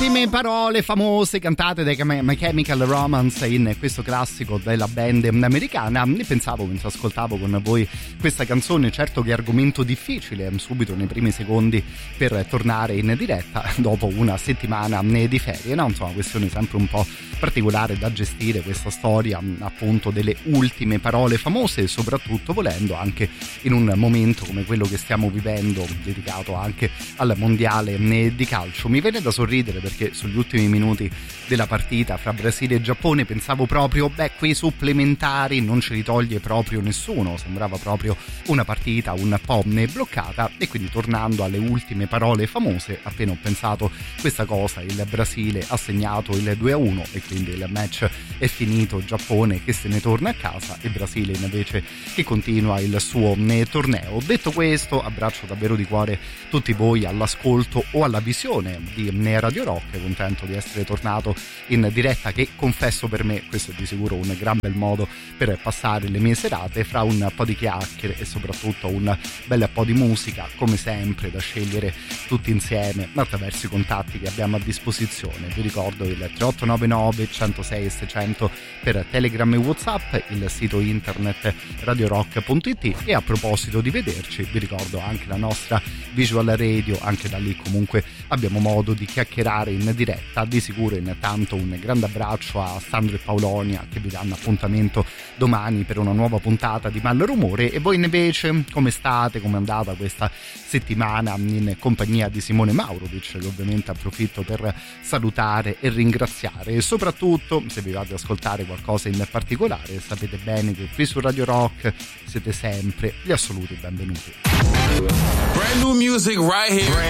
ultime parole famose cantate dai My Chemical Romance in questo classico della band americana. Ne pensavo mentre ascoltavo con voi questa canzone, certo che argomento difficile subito nei primi secondi per tornare in diretta dopo una settimana di ferie, no? Insomma, questione sempre un po' particolare da gestire, questa storia appunto delle ultime parole famose, e soprattutto volendo anche in un momento come quello che stiamo vivendo, dedicato anche al mondiale di calcio. Mi viene da sorridere perché sugli ultimi minuti della partita fra Brasile e Giappone pensavo proprio, quei supplementari non ce li toglie proprio nessuno, sembrava proprio una partita un po' bloccata. E quindi, tornando alle ultime parole famose, appena ho pensato questa cosa, il Brasile ha segnato il 2-1 e quindi il match è finito, Giappone che se ne torna a casa e Brasile invece che continua il suo torneo. Detto questo, abbraccio davvero di cuore tutti voi all'ascolto o alla visione di Radio Rock, contento di essere tornato in diretta, che confesso per me questo è di sicuro un gran bel modo per passare le mie serate, fra un po' di chiacchiere e soprattutto un bel po' di musica, come sempre da scegliere tutti insieme attraverso i contatti che abbiamo a disposizione. Vi ricordo il 3899 106 600 per Telegram e WhatsApp, il sito internet radiorock.it, e a proposito di vederci vi ricordo anche la nostra visual radio, anche da lì comunque abbiamo modo di chiacchierare in diretta. Di sicuro intanto un grande abbraccio a Sandro e Paolonia che vi danno appuntamento domani per una nuova puntata di Malrumore. E voi invece come state? Come è andata questa settimana in compagnia di Simone Maurovic, che ovviamente approfitto per salutare e ringraziare, e soprattutto se vi va ad ascoltare qualcosa in particolare sapete bene che qui su Radio Rock siete sempre gli assoluti benvenuti. Brand new music right here.